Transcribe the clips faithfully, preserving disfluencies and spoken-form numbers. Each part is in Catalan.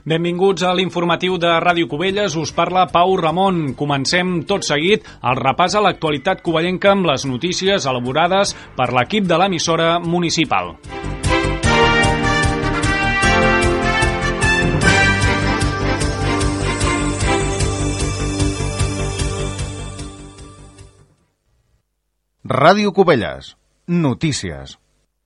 Benvinguts a l'informatiu de Ràdio Cubelles, us parla Pau Ramon. Comencem tot seguit el repàs a l'actualitat covellenca amb les notícies elaborades per l'equip de l'emissora municipal. Ràdio Cubelles. Notícies.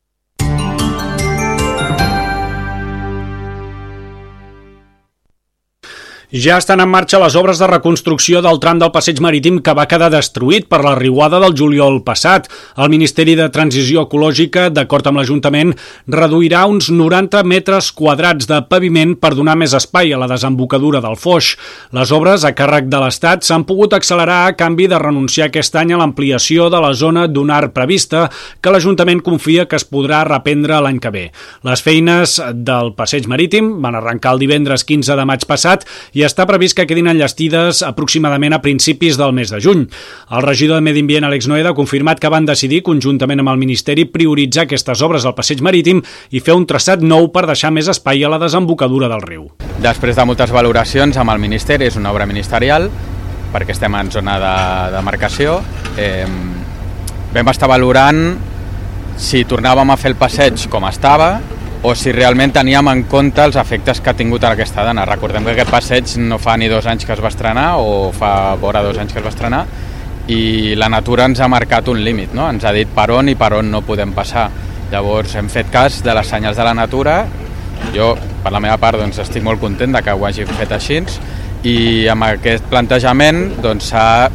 Ja estan en marxa les obres de reconstrucció del tram del passeig marítim que va quedar destruït per la riuada del juliol passat. El Ministeri de Transició Ecològica, d'acord amb l'Ajuntament, reduirà uns noranta metres quadrats de paviment per donar més espai a la desembocadura del Foix. Les obres a càrrec de l'Estat s'han pogut accelerar a canvi de renunciar aquest any a l'ampliació de la zona dunar prevista, que l'Ajuntament confia que es podrà reprendre l'any que ve. Les feines del passeig marítim van arrencar el divendres quinze de maig passat i i està previst que quedin enllestides aproximadament a principis del mes de juny. El regidor de Medi Ambient, Àlex Noeda, ha confirmat que van decidir, conjuntament amb el Ministeri, prioritzar aquestes obres al passeig marítim i fer un traçat nou per deixar més espai a la desembocadura del riu. Després de moltes valoracions amb el Ministeri, és una obra ministerial, perquè estem en zona de demarcació, eh, vam estar valorant si tornàvem a fer el passeig com estava, o si realment teníem en compte els efectes que ha tingut en aquesta dana. Recordem que aquest passeig no fa ni dos anys que es va estrenar, o fa vora dos anys que es va estrenar, i la natura ens ha marcat un límit, no? Ens ha dit per on i per on no podem passar. Llavors hem fet cas de les senyals de la natura. Jo, per la meva part, doncs, estic molt content de que ho hagi fet així, i amb aquest plantejament doncs, s'ha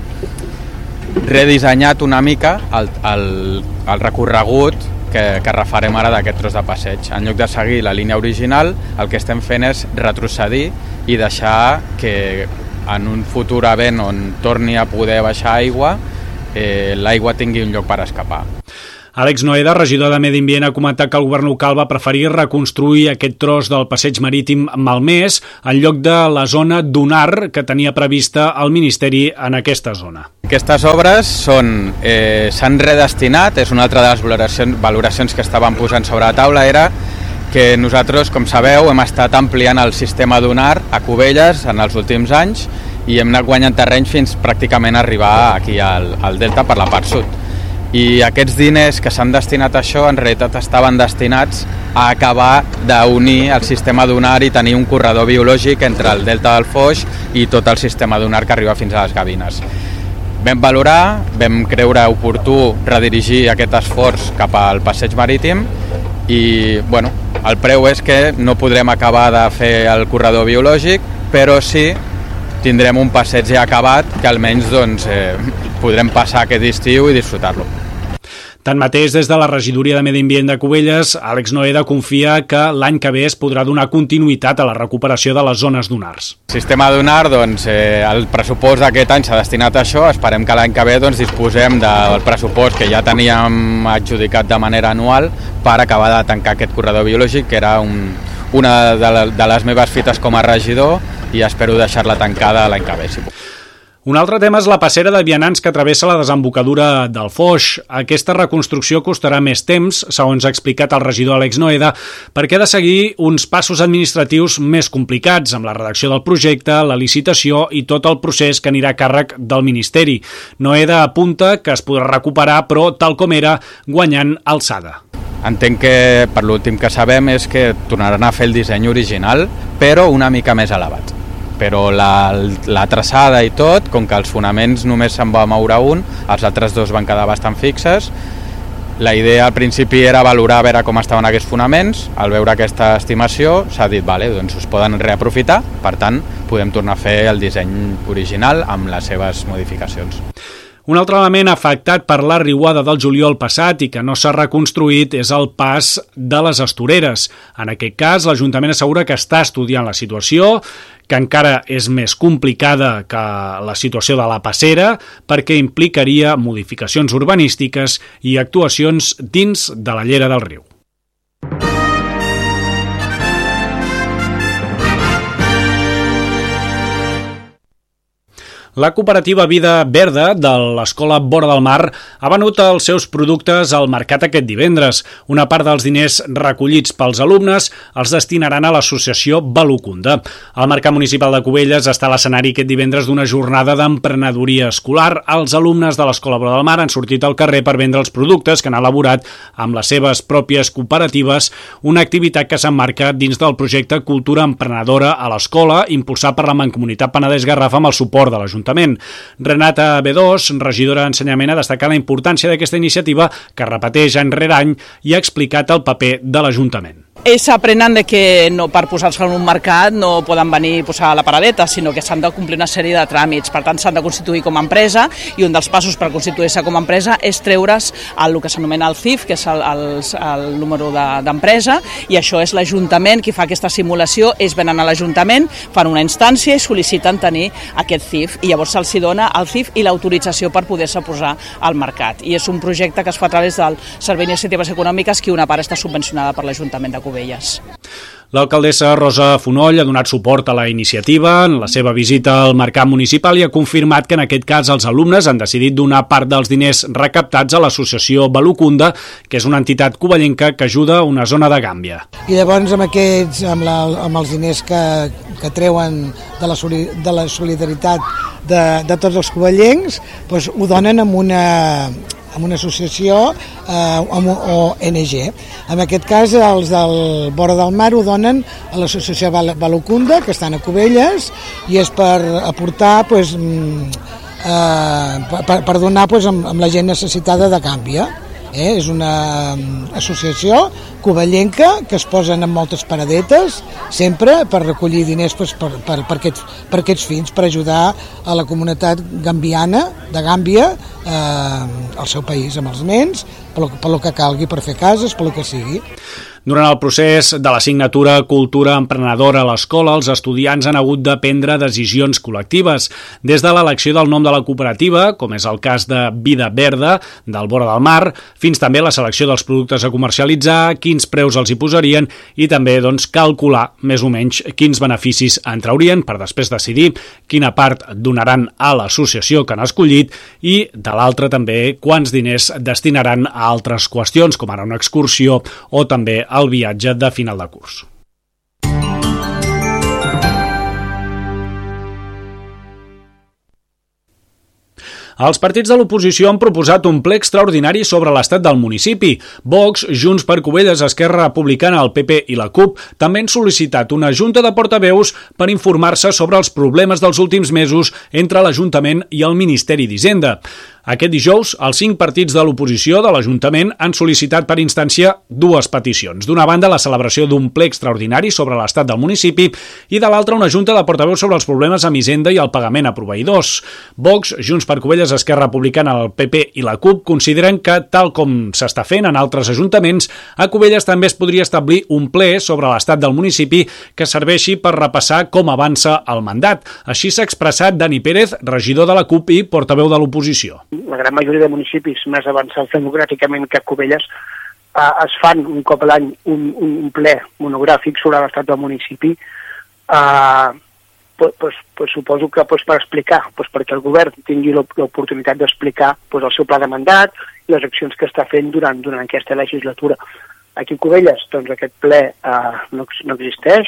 redissenyat una mica el, el, el recorregut que, que refarem ara d'aquest tros de passeig. En lloc de seguir la línia original, el que estem fent és retrocedir i deixar que en un futur event on torni a poder baixar aigua, eh, l'aigua tingui un lloc per escapar. Àlex Noeda, regidor de Medi Ambient, ha comentat que el govern local va preferir reconstruir aquest tros del passeig marítim malmès en lloc de la zona dunar que tenia prevista el Ministeri en aquesta zona. Aquestes obres són, eh, s'han redestinat, és una altra de les valoracions, valoracions que estaven posant sobre la taula, era que nosaltres, com sabeu, hem estat ampliant el sistema dunar a Cubelles en els últims anys i hem anat guanyant terreny fins pràcticament arribar aquí al, al delta per la part sud. I aquests diners que s'han destinat a això en realitat estaven destinats a acabar d'unir el sistema dunar i tenir un corredor biològic entre el delta del Foix i tot el sistema dunar que arriba fins a les Gavines. Vam valorar, vam creure oportú redirigir aquest esforç cap al passeig marítim i bueno, el preu és que no podrem acabar de fer el corredor biològic, però sí tindrem un passeig ja acabat que almenys doncs, eh, podrem passar aquest estiu i disfrutar-lo. Tanmateix, des de la regidoria de Medi Ambient de Cubelles, Àlex Noeda confia que l'any que ve es podrà donar continuïtat a la recuperació de les zones dunars. El sistema dunar, doncs, eh, el pressupost d'aquest any s'ha destinat a això. Esperem que l'any que ve doncs, disposem del pressupost que ja teníem adjudicat de manera anual per acabar de tancar aquest corredor biològic, que era un, una de, la, de les meves fites com a regidor, i espero deixar-la tancada l'any que ve. Si puc. Un altre tema és la passera de vianants que travessa la desembocadura del Foix. Aquesta reconstrucció costarà més temps, segons ha explicat el regidor Àlex Noeda, perquè ha de seguir uns passos administratius més complicats, amb la redacció del projecte, la licitació i tot el procés que anirà a càrrec del Ministeri. Noeda apunta que es podrà recuperar, però tal com era, guanyant alçada. Entenc que, per l'últim que sabem, és que tornaran a fer el disseny original, però una mica més elevat. Però la, la traçada i tot, com que els fonaments només se'n va moure un, els altres dos van quedar bastant fixes. La idea al principi era valorar a veure com estaven aquests fonaments. Al veure aquesta estimació s'ha dit, vale, doncs es poden reaprofitar, per tant podem tornar a fer el disseny original amb les seves modificacions. Un altre element afectat per la riuada del juliol passat i que no s'ha reconstruït és el pas de les Astoreres. En aquest cas, l'Ajuntament assegura que està estudiant la situació, que encara és més complicada que la situació de la passera perquè implicaria modificacions urbanístiques i actuacions dins de la llera del riu. La cooperativa Vida Verda de l'Escola Vora del Mar ha venut els seus productes al mercat aquest divendres. Una part dels diners recollits pels alumnes els destinaran a l'associació Balucunda. El mercat municipal de Cubelles està a l'escenari aquest divendres d'una jornada d'emprenedoria escolar. Els alumnes de l'Escola Vora del Mar han sortit al carrer per vendre els productes que han elaborat amb les seves pròpies cooperatives, una activitat que s'emmarca dins del projecte Cultura Emprenedora a l'Escola, impulsat per la Mancomunitat Penedès-Garraf amb el suport de l'Ajuntament. Renata Bedós, regidora d'Ensenyament, ha destacat la importància d'aquesta iniciativa que repeteix any rere any i ha explicat el paper de l'Ajuntament. Ells aprenen de que no, per posar-se en un mercat no poden venir i posar la paradeta, sinó que s'han de complir una sèrie de tràmits. Per tant, s'han de constituir com a empresa i un dels passos per constituir-se com a empresa és treure's el que s'anomena el C I F, que és el, el, el número d'empresa, i això és l'Ajuntament qui fa aquesta simulació. Ells venen a l'Ajuntament, fan una instància i sol·liciten tenir aquest C I F, i llavors se'ls dona el C I F i l'autorització per poder-se posar al mercat. I és un projecte que es fa a través del Servei d'Iniciatives Econòmiques, que una part està subvencionada per l'Ajuntament de Cubelles. L'alcaldessa Rosa Fonoll ha donat suport a la iniciativa en la seva visita al mercat municipal i ha confirmat que en aquest cas els alumnes han decidit donar part dels diners recaptats a l'associació Balucunda, que és una entitat covellenca que ajuda a una zona de Gàmbia. I llavors amb, aquests, amb, la, amb els diners que, que treuen de la, de la solidaritat de, de tots els covellencs, doncs ho donen amb una... amb una associació eh, amb O N G. En aquest cas, els del Vora del Mar ho donen a l'associació Balucunda, que estan a Cubelles, i és per aportar, pues, eh, per, per donar pues, amb, amb la gent necessitada de Gàmbia. Eh? És una associació covellenca que es posen en moltes paradetes sempre per recollir diners pues, per, per, per, aquests, per aquests fins, per ajudar a la comunitat gambiana de Gàmbia eh, al seu país, amb els nens, per, per lo que calgui, per fer cases, per lo que sigui. Durant el procés de l'assignatura Cultura Emprenedora a l'escola, els estudiants han hagut de prendre decisions col·lectives, des de l'elecció del nom de la cooperativa, com és el cas de Vida Verda, del Vora del Mar, fins també la selecció dels productes a comercialitzar, quins preus els hi posarien i també doncs, calcular més o menys quins beneficis en traurien per després decidir quina part donaran a l'associació que han escollit i, de l'altra, també quants diners destinaran a altres qüestions, com ara una excursió o també el viatge de final de curs. Els partits de l'oposició han proposat un ple extraordinari sobre l'estat del municipi. Vox, Junts per Cubelles, Esquerra Republicana, el P P i la CUP també han sol·licitat una junta de portaveus per informar-se sobre els problemes dels últims mesos entre l'Ajuntament i el Ministeri d'Hisenda. Aquest dijous, els cinc partits de l'oposició de l'Ajuntament han sol·licitat per instància dues peticions. D'una banda, la celebració d'un ple extraordinari sobre l'estat del municipi i de l'altra, una junta de portaveus sobre els problemes amb Hisenda i el pagament a proveïdors. Vox, Junts per Cubelles, Esquerra Republicana, el P P i la CUP consideren que, tal com s'està fent en altres ajuntaments, a Cubelles també es podria establir un ple sobre l'estat del municipi que serveixi per repassar com avança el mandat. Així s'ha expressat Dani Pérez, regidor de la CUP i portaveu de l'oposició. La gran majoria de municipis més avançats democràticament que Cubelles eh, es fan un cop a l'any un, un ple monogràfic sobre l'estat del municipi. Eh, pues, pues, pues, suposo que pues, per explicar, pues, perquè el govern tingui l'oportunitat d'explicar pues, el seu pla de mandat i les accions que està fent durant, durant aquesta legislatura. Aquí a Cubelles, doncs, aquest ple eh, no, no existeix,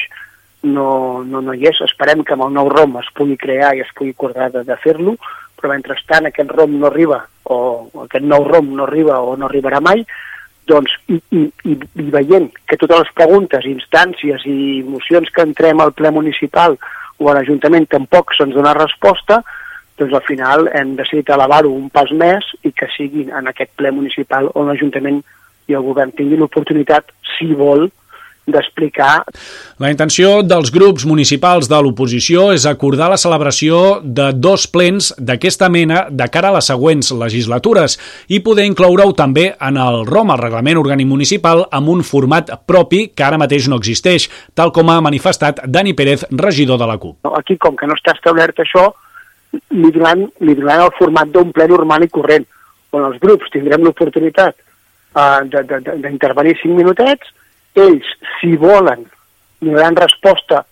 no, no, no hi és. Esperem que amb el nou ROM es pugui crear i es pugui acordar de, de fer-lo, però mentrestant aquest ROM no arriba, o aquest nou ROM no arriba o no arribarà mai, doncs, i, i, i veient que totes les preguntes, instàncies i mocions que entrem al ple municipal o a l'Ajuntament tampoc se'ns dona resposta, doncs al final hem decidit elevar-ho un pas més i que sigui en aquest ple municipal on l'Ajuntament i el govern tinguin l'oportunitat, si vol, d'explicar. La intenció dels grups municipals de l'oposició és acordar la celebració de dos plens d'aquesta mena de cara a les següents legislatures i poder incloure-ho també en el ROM, el Reglament Orgànic Municipal, amb un format propi que ara mateix no existeix, tal com ha manifestat Dani Pérez, regidor de la CUP. Aquí, com que no està establert això, li donaran, li donaran el format d'un ple normal i corrent, on els grups tindrem l'oportunitat uh, d'intervenir cinc minutets. Ells, si volen, donaran resposta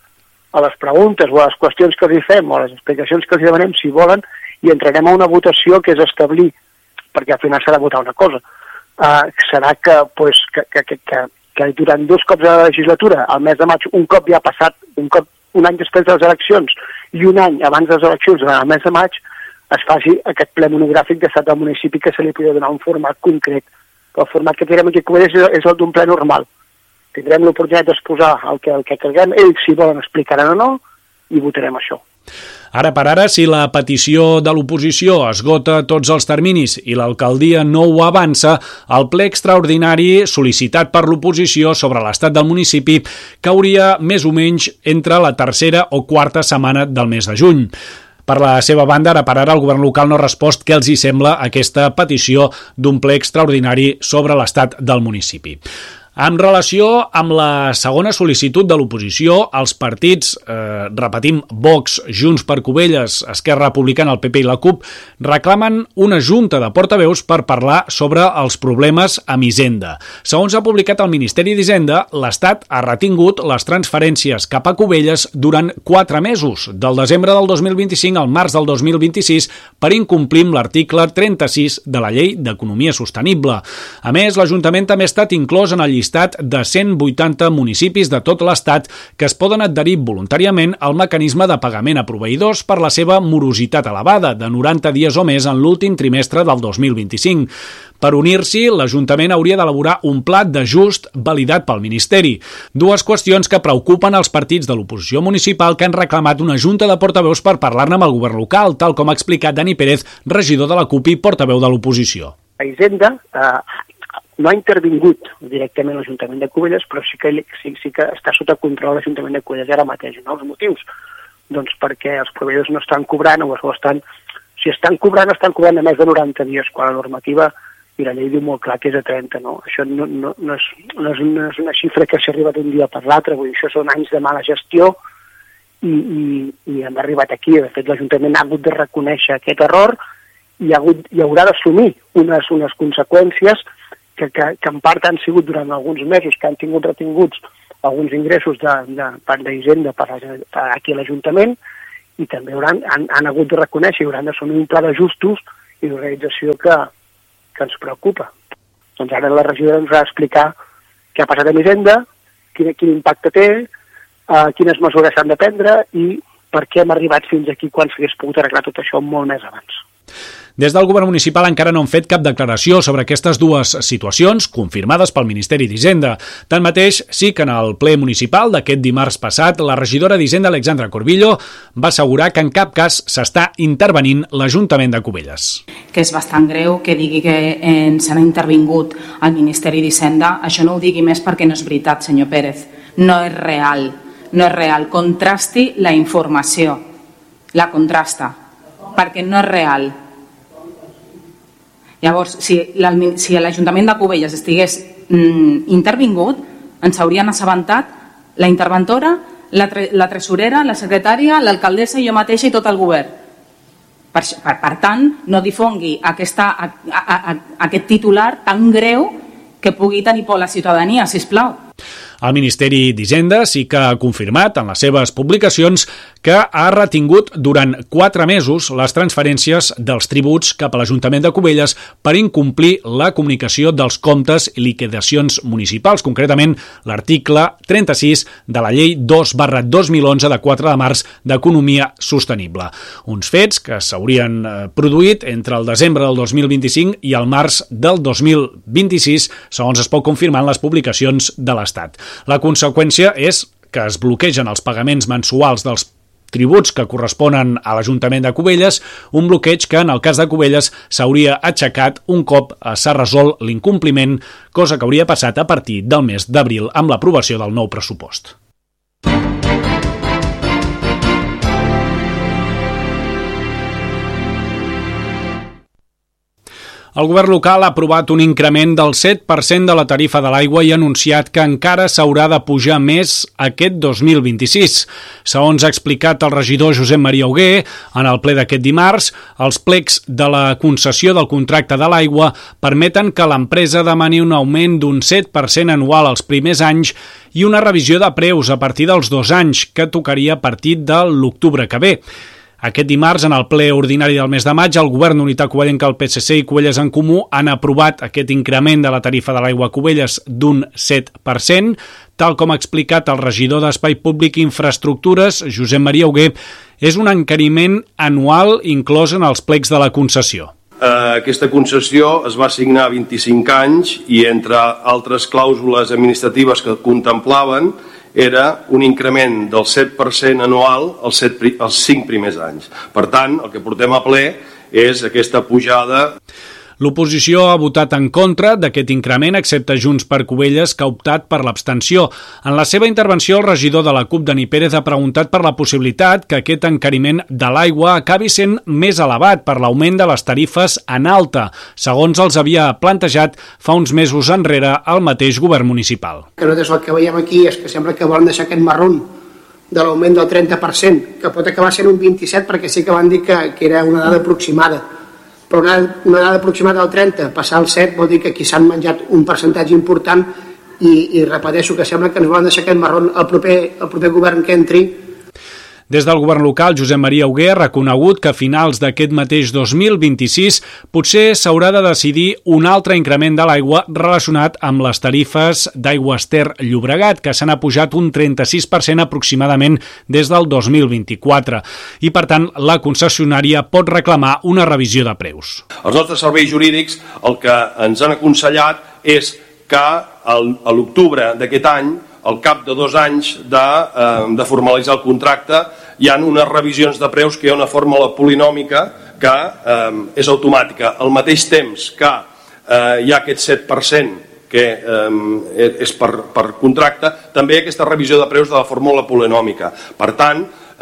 a les preguntes o a les qüestions que els hi fem o a les explicacions que els hi demanem, si volen, i entrarem a una votació que és establir, perquè al final s'ha de votar una cosa, uh, serà que, pues, que, que, que, que, que durant dos cops de la legislatura, al mes de maig, un cop ja ha passat, un cop un any després de les eleccions i un any abans de les eleccions, al mes de maig, es faci aquest ple monogràfic d'estat del municipi que se li podria donar un format concret. Però el format que tindrem aquí a Cubelles és el d'un ple normal. Tindrem l'oportunitat d'exposar el que, el que creguem, ells si volen explicaran o no, i votarem això. Ara per ara, si la petició de l'oposició esgota tots els terminis i l'alcaldia no ho avança, el ple extraordinari sol·licitat per l'oposició sobre l'estat del municipi cauria més o menys entre la tercera o quarta setmana del mes de juny. Per la seva banda, ara per ara, el govern local no ha respost què els hi sembla aquesta petició d'un ple extraordinari sobre l'estat del municipi. En relació amb la segona sol·licitud de l'oposició, els partits, eh, repetim, Vox, Junts per Cubelles, Esquerra Republicana, el P P i la CUP, reclamen una junta de portaveus per parlar sobre els problemes amb Hisenda. Segons ha publicat el Ministeri d'Hisenda, l'Estat ha retingut les transferències cap a Cubelles durant quatre mesos, del desembre del dos mil vint-i-cinc al març del dos mil vint-i-sis, per incomplir amb l'article trenta-sis de la Llei d'Economia Sostenible. A més, l'Ajuntament també ha estat inclòs en el llistat de cent vuitanta municipis de tot l'Estat que es poden adherir voluntàriament al mecanisme de pagament a proveïdors per la seva morositat elevada, de noranta dies o més en l'últim trimestre del dos mil vint-i-cinc. Per unir-s'hi, l'Ajuntament hauria d'elaborar un pla d'ajust validat pel Ministeri. Dues qüestions que preocupen els partits de l'oposició municipal que han reclamat una junta de portaveus per parlar-ne amb el govern local, tal com ha explicat Dani Pérez, regidor de la CUP i portaveu de l'oposició. A Hisenda eh, no ha intervingut directament l'Ajuntament de Cubelles, però sí que, sí, sí que està sota control l'Ajuntament de Cubelles ara mateix. No? Els motius? Doncs perquè els proveïdors no estan cobrant o estan... Si estan cobrant, estan cobrant a més de noranta dies, quan la normativa i la llei diu molt clar que és a trenta. No? Això no, no, no, és, no, és una, és una xifra que s'arriba d'un dia per l'altre, vull dir, això són anys de mala gestió i, i, i hem arribat aquí. De fet, l'Ajuntament ha hagut de reconèixer aquest error i, ha hagut, i haurà d'assumir unes, unes conseqüències Que, que, que en part han sigut durant alguns mesos que han tingut retinguts alguns ingressos de, de, per d'Hisenda per, per aquí a l'Ajuntament i també hauran, han, han hagut de reconèixer i hauran d'assumir un pla d'ajustos i d'organització que, que ens preocupa. Doncs ara la regidora ens va explicar què ha passat amb Hisenda, quin, quin impacte té, uh, quines mesures s'han de prendre i per què hem arribat fins aquí quan s'hagués pogut arreglar tot això molt més abans. Des del govern municipal encara no han fet cap declaració sobre aquestes dues situacions confirmades pel Ministeri d'Hisenda. Tanmateix, sí que en el ple municipal d'aquest dimarts passat, la regidora d'Hisenda, Alexandra Corbillo, va assegurar que en cap cas s'està intervenint l'Ajuntament de Cubelles. Que és bastant greu que digui que ens han intervingut al Ministeri d'Hisenda. Això no ho digui més perquè no és veritat, senyor Pérez. No és real. No és real. Contrasti la informació. La contrasta. Perquè no és real. Llavors, si l'Ajuntament de Cubelles estigués mm, intervingut, ens haurien assabentat la interventora, la, tre la tresorera, la secretària, l'alcaldessa i jo mateixa i tot el govern. Per, per, per tant, no difongui aquesta, a, a, a, aquest titular tan greu que pugui tenir por la ciutadania, sisplau. El Ministeri d'Hisenda sí que ha confirmat en les seves publicacions que ha retingut durant quatre mesos les transferències dels tributs cap a l'Ajuntament de Cubelles per incomplir la comunicació dels comptes i liquidacions municipals, concretament l'article trenta-sis de la llei dos barra dos mil onze de quatre de març d'Economia Sostenible. Uns fets que s'haurien produït entre el desembre del dos mil vint-i-cinc i el març del dos mil vint-i-sis, segons es pot confirmar en les publicacions de l'Estat. La conseqüència és que es bloquegen els pagaments mensuals dels tributs que corresponen a l'Ajuntament de Cubelles, un bloqueig que en el cas de Cubelles s'hauria aixecat un cop s'ha resolt l'incompliment, cosa que hauria passat a partir del mes d'abril amb l'aprovació del nou pressupost. El govern local ha aprovat un increment del set per cent de la tarifa de l'aigua i ha anunciat que encara s'haurà de pujar més aquest dos mil vint-i-sis. Segons ha explicat el regidor Josep Maria Hugué, en el ple d'aquest dimarts, els plecs de la concessió del contracte de l'aigua permeten que l'empresa demani un augment d'un set per cent anual els primers anys i una revisió de preus a partir dels dos anys, que tocaria a partir de l'octubre que ve. Aquest dimarts, en el ple ordinari del mes de maig, el govern d'Unitat Covellenca, el P S C i Cubelles en Comú han aprovat aquest increment de la tarifa de l'aigua a Cubelles d'un set per cent. Tal com ha explicat el regidor d'Espai Públic i Infraestructures, Josep Maria Hugué, és un encariment anual inclòs en els plecs de la concessió. Aquesta concessió es va signar a vint-i-cinc anys i, entre altres clàusules administratives que contemplaven, era un increment del set per cent anual als, set, als cinc primers anys. Per tant, el que portem a ple és aquesta pujada. L'oposició ha votat en contra d'aquest increment, excepte Junts per Cubelles, que ha optat per l'abstenció. En la seva intervenció, el regidor de la CUP, Dani Pérez, ha preguntat per la possibilitat que aquest encariment de l'aigua acabi sent més elevat per l'augment de les tarifes en alta, segons els havia plantejat fa uns mesos enrere el mateix govern municipal. Que nosaltres el que veiem aquí és que sembla que volen deixar aquest marron de l'augment del trenta per cent, que pot acabar sent un vint-i-set, perquè sí que van dir que, que era una dada aproximada. Però una, una dada aproximada del trenta, passar al set, vol dir que aquí s'han menjat un percentatge important i, i repeteixo que sembla que ens volen deixar aquest marron el proper, el proper govern que entri. Des del govern local, Josep Maria Hugué ha reconegut que a finals d'aquest mateix dos mil vint-i-sis potser s'haurà de decidir un altre increment de l'aigua relacionat amb les tarifes d'Aigües Ter Llobregat, que s'han apujat un trenta-sis per cent aproximadament des del dos mil vint-i-quatre. I, per tant, la concessionària pot reclamar una revisió de preus. Els nostres serveis jurídics el que ens han aconsellat és que a l'octubre d'aquest any, al cap de dos anys de, eh, de formalitzar el contracte, hi ha unes revisions de preus que hi ha una fórmula polinòmica que eh, és automàtica. Al mateix temps que eh, hi ha aquest set per cent que eh, és per, per contracte, també hi ha aquesta revisió de preus de la fórmula polinòmica. Per tant,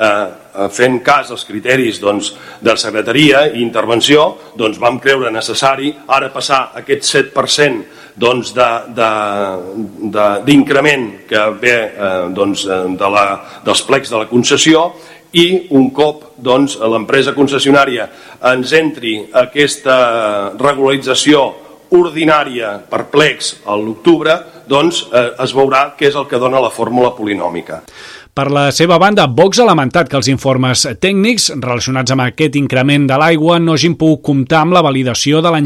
eh, fent cas als criteris doncs, de secretaria i intervenció, doncs, vam creure necessari ara passar aquest set per cent doncs, d'increment que ve eh, doncs, de la, dels plecs de la concessió, i un cop doncs, l'empresa concessionària ens entri aquesta regularització ordinària per plecs a l'octubre, doncs eh, es veurà què és el que dona la fórmula polinòmica. Per la seva banda, Vox ha lamentat que els informes tècnics relacionats amb aquest increment de l'aigua no hagin pogut comptar amb la validació de l'enginyeria